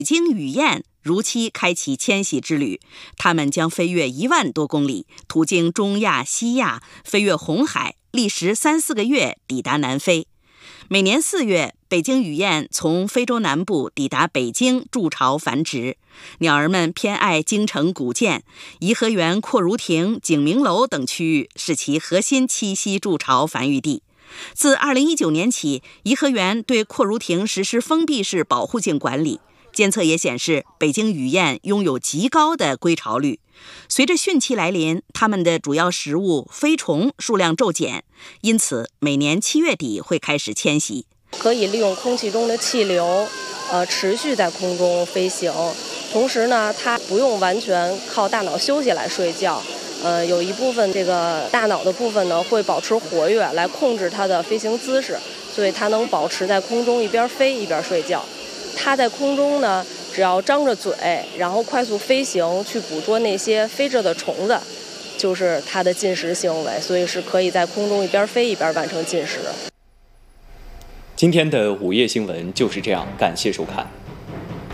京雨燕如期开启迁徙之旅，它们将飞越1万多公里，途经中亚、西亚，飞越红海，历时3-4个月抵达南非。每年4月，北京雨燕从非洲南部抵达北京筑巢繁殖。鸟儿们偏爱京城古建，颐和园、阔如亭、景明楼等区域是其核心栖息筑巢繁育地。自2019年起，颐和园对阔如亭实施封闭式保护性管理。监测也显示，北京雨燕拥有极高的归巢率。随着汛期来临，它们的主要食物飞虫数量骤减，因此每年7月底会开始迁徙。 可以利用空气中的气流，持续在空中飞行。同时呢，它不用完全靠大脑休息来睡觉，有一部分这个大脑的部分呢会保持活跃，来控制它的飞行姿势，所以它能保持在空中一边飞一边睡觉。它在空中呢，只要张着嘴，然后快速飞行去捕捉那些飞着的虫子，就是它的进食行为，所以是可以在空中一边飞一边完成进食。 今天的午夜新闻就是这样，感谢收看。